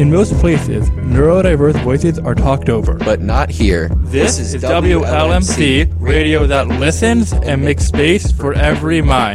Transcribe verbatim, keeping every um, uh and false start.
In most places, neurodiverse voices are talked over. But not here. This, this is W L M C, radio that listens and makes space for every mind.